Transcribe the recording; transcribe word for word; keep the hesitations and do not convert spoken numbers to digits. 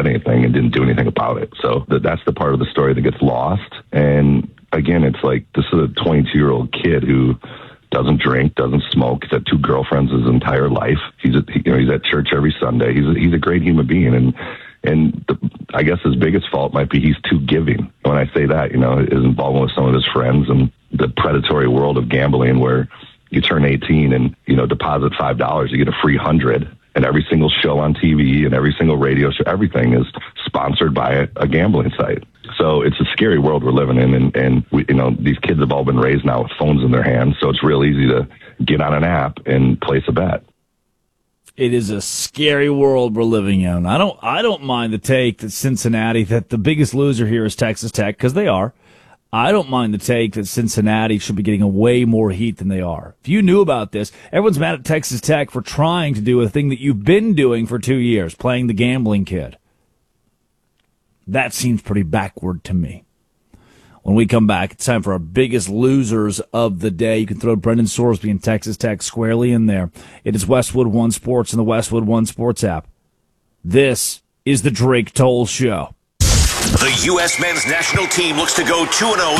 anything and didn't do anything about it. So th- that's the part of the story that gets lost. And again, it's like, this is a twenty-two-year-old kid who doesn't drink, doesn't smoke. He's had two girlfriends his entire life. He's a, you know, he's at church every Sunday. He's a, he's a great human being. And, and the, I guess his biggest fault might be he's too giving. When I say that, you know, his involvement with some of his friends and the predatory world of gambling where you turn eighteen and, you know, deposit five dollars, you get a free hundred. And every single show on T V and every single radio show, everything is sponsored by a, a gambling site. So it's a scary world we're living in. And, and we, you know, these kids have all been raised now with phones in their hands. So it's real easy to get on an app and place a bet. It is a scary world we're living in. I don't, I don't mind the take that Cincinnati, that the biggest loser here is Texas Tech, because they are. I don't mind the take that Cincinnati should be getting a way more heat than they are. If you knew about this, everyone's mad at Texas Tech for trying to do a thing that you've been doing for two years, playing the gambling kid. That seems pretty backward to me. When we come back, it's time for our biggest losers of the day. You can throw Brendan Sorsby and Texas Tech squarely in there. It is Westwood One Sports and the Westwood One Sports app. This is the Drake Toll Show. The U S men's national team looks to go two and oh